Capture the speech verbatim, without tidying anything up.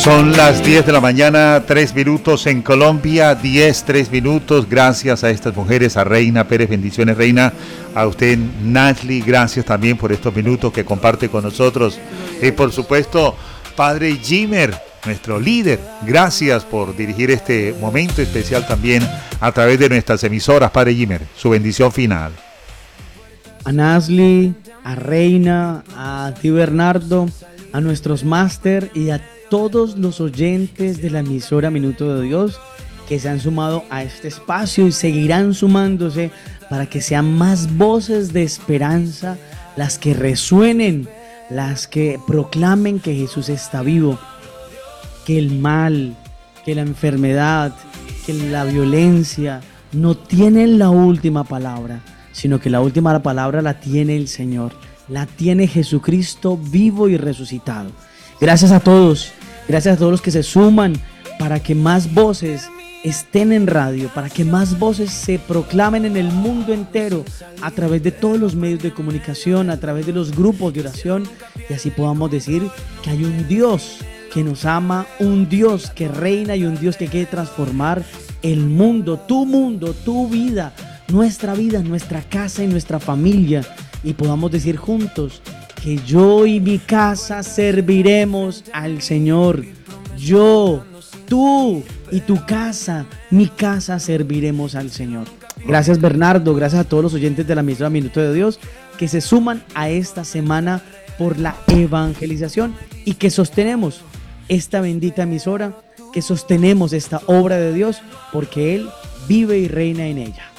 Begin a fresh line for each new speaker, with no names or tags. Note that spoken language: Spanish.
Son las diez de la mañana, tres minutos en Colombia, diez, tres minutos. Gracias a estas mujeres, a Reina Pérez, bendiciones Reina, a usted Natalie, gracias también por estos minutos que comparte con nosotros. Y por supuesto, Padre Jimmer, nuestro líder, gracias por dirigir este momento especial también a través de nuestras emisoras. Padre Jimmer, su bendición final.
A Natalie, a Reina, a ti Bernardo, a nuestros máster y a todos los oyentes de la emisora Minuto de Dios que se han sumado a este espacio y seguirán sumándose para que sean más voces de esperanza las que resuenen, las que proclamen que Jesús está vivo, que el mal, que la enfermedad, que la violencia no tienen la última palabra, sino que la última palabra la tiene el Señor, la tiene Jesucristo vivo y resucitado. Gracias a todos, gracias a todos los que se suman para que más voces estén en radio, para que más voces se proclamen en el mundo entero a través de todos los medios de comunicación, a través de los grupos de oración, y así podamos decir que hay un Dios que nos ama, un Dios que reina y un Dios que quiere transformar el mundo, tu mundo, tu vida, nuestra vida, nuestra casa y nuestra familia, y podamos decir juntos que yo y mi casa serviremos al Señor. Yo, tú y tu casa, mi casa serviremos al Señor. Gracias Bernardo, gracias a todos los oyentes de la emisora Minuto de Dios que se suman a esta semana por la evangelización y que sostenemos esta bendita emisora, que sostenemos esta obra de Dios porque Él vive y reina en ella.